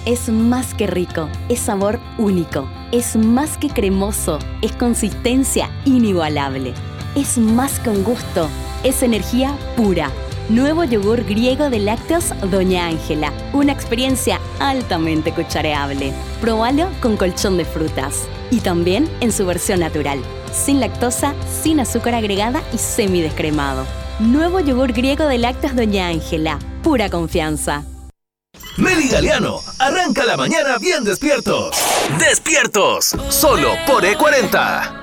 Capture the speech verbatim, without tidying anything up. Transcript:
Es más que rico, es sabor único, es más que cremoso, es consistencia inigualable, es más que un gusto, es energía pura. Nuevo yogur griego de lácteos Doña Ángela, una experiencia altamente cuchareable. Próbalo con colchón de frutas y también en su versión natural, sin lactosa, sin azúcar agregada y semidescremado. Nuevo yogur griego de lácteos Doña Ángela, pura confianza. Meli Galeano, arranca la mañana bien despiertos. ¡Despiertos! Solo por E cuarenta.